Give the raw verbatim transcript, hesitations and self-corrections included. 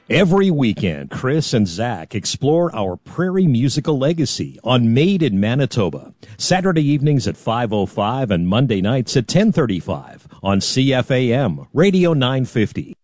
Every weekend, Chris and Zach explore our prairie musical legacy on Made in Manitoba. Saturday evenings at five oh five and Monday nights at ten thirty-five on C F A M, Radio nine fifty.